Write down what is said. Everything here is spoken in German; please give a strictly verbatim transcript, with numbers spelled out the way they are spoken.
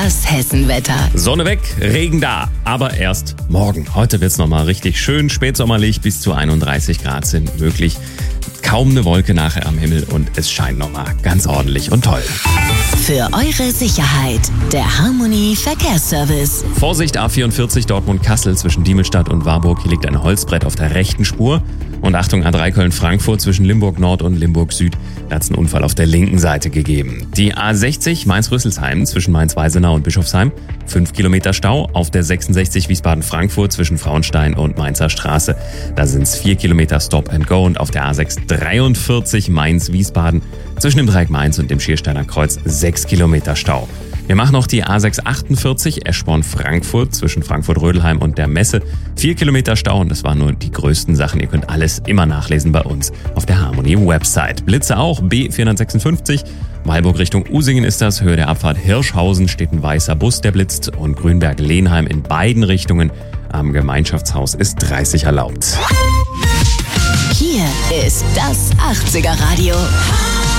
Das Hessenwetter. Sonne weg, Regen da, aber erst morgen. Heute wird's nochmal richtig schön spätsommerlich, bis zu einunddreißig Grad sind möglich. Kaum eine Wolke nachher am Himmel und es scheint nochmal ganz ordentlich und toll. Für eure Sicherheit, der Harmony Verkehrsservice. Vorsicht, A vierundvierzig Dortmund-Kassel zwischen Diemelstadt und Warburg. Hier liegt ein Holzbrett auf der rechten Spur. Und Achtung, A drei Köln-Frankfurt zwischen Limburg Nord und Limburg Süd. Da hat es einen Unfall auf der linken Seite gegeben. Die A sechzig Mainz-Rüsselsheim zwischen Mainz-Weisenau und Bischofsheim. fünf Kilometer Stau. Auf der sechsundsechzig Wiesbaden-Frankfurt zwischen Frauenstein und Mainzer Straße. Da sind es vier Kilometer Stop and Go. Und auf der A sechs dreiundvierzig Mainz-Wiesbaden zwischen dem Dreieck Mainz und dem Schiersteiner Kreuz sechs Kilometer Stau. Wir machen noch die A sechs achtundvierzig Eschborn-Frankfurt zwischen Frankfurt-Rödelheim und der Messe. Vier Kilometer Stau und das waren nur die größten Sachen. Ihr könnt alles immer nachlesen bei uns auf der Harmony-Website. Blitze auch, B vierhundertsechsundfünfzig. Weilburg Richtung Usingen ist das. Höhe der Abfahrt Hirschhausen steht ein weißer Bus, der blitzt. Und Grünberg-Lehnheim in beiden Richtungen. Am Gemeinschaftshaus ist dreißig erlaubt. Hier ist das achtziger Radio.